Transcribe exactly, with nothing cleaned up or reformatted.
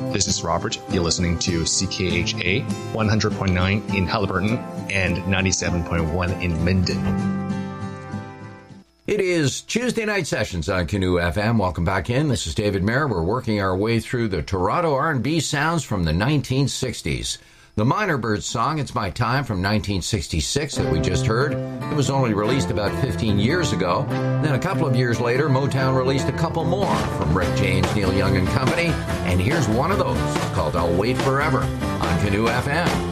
This is Robert. You're listening to C K H A one hundred point nine in Haliburton and ninety-seven point one in Minden. It is Tuesday Night Sessions on Canoe F M. Welcome back in. This is David Mayer. We're working our way through the Toronto R and B sounds from the nineteen sixties. The Minor Birds song, It's My Time, from nineteen sixty-six that we just heard. It was only released about fifteen years ago. Then a couple of years later, Motown released a couple more from Rick James, Neil Young and Company. And here's one of those called I'll Wait Forever on Canoe F M.